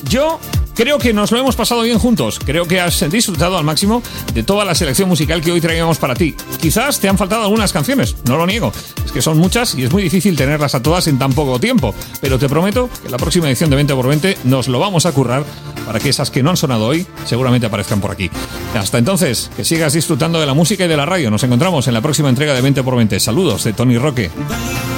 Yo creo que nos lo hemos pasado bien juntos. Creo que has disfrutado al máximo de toda la selección musical que hoy traíamos para ti. Quizás te han faltado algunas canciones, no lo niego. Es que son muchas y es muy difícil tenerlas a todas en tan poco tiempo. Pero te prometo que en la próxima edición de 20x20 nos lo vamos a currar para que esas que no han sonado hoy seguramente aparezcan por aquí. Hasta entonces, que sigas disfrutando de la música y de la radio. Nos encontramos en la próxima entrega de 20x20. Saludos de Tony Roque.